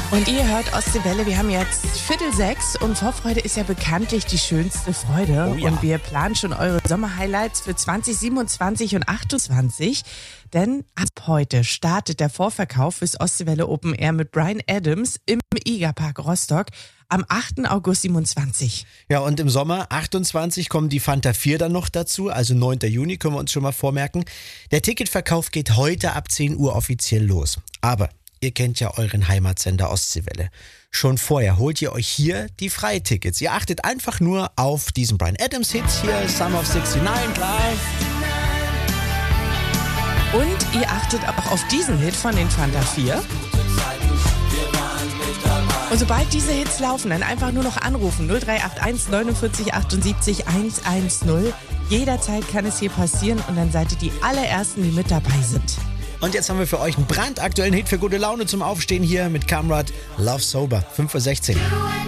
Und ihr hört Ostseewelle, wir haben jetzt 5:45 und Vorfreude ist ja bekanntlich die schönste Freude. Oh ja. Und wir planen schon eure Sommerhighlights für 2027 und 28. Denn ab heute startet der Vorverkauf fürs Ostseewelle Open Air mit Bryan Adams im IGA-Park Rostock am 8. August 27. Ja, und im Sommer 28 kommen die Fanta 4 dann noch dazu, also 9. Juni können wir uns schon mal vormerken. Der Ticketverkauf geht heute ab 10 Uhr offiziell los. Aber ihr kennt ja euren Heimatsender Ostseewelle. Schon vorher holt ihr euch hier die Freitickets. Ihr achtet einfach nur auf diesen Bryan Adams Hit hier, Summer of 69, klar. Und ihr achtet auch auf diesen Hit von den Fanta 4. Und sobald diese Hits laufen, dann einfach nur noch anrufen. 0381 49 78 110. Jederzeit kann es hier passieren und dann seid ihr die allerersten, die mit dabei sind. Und jetzt haben wir für euch einen brandaktuellen Hit für gute Laune zum Aufstehen hier mit Kamrat, Love Sober, 5:16 Uhr.